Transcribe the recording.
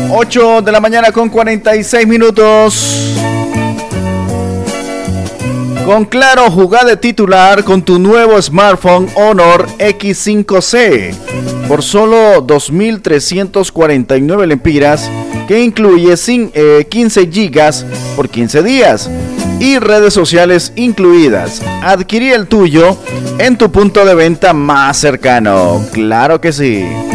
8 de la mañana con 46 minutos. Con Claro, jugá de titular con tu nuevo smartphone Honor X5C por solo 2.349 lempiras, que incluye 15 gigas por 15 días y redes sociales incluidas. Adquirí el tuyo en tu punto de venta más cercano. Claro que sí.